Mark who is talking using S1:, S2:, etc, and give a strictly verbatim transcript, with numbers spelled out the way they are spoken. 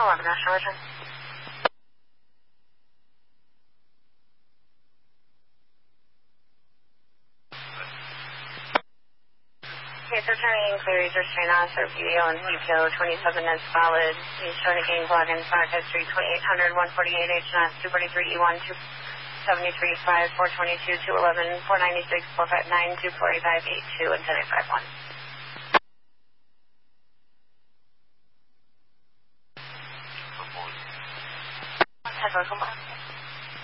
S1: eleven, National Return. Okay, so turning inquiries restraint officer, P D O and C P O, twenty-seven is valid. He's showing a gang block in stock history, twenty-eight hundred, one forty-eight H N S, two forty-three E one, two seventy-three, five, four twenty-two, two eleven, four ninety-six, four fifty-nine, two forty-five, eight two, and ten eight five one. Hello, come on.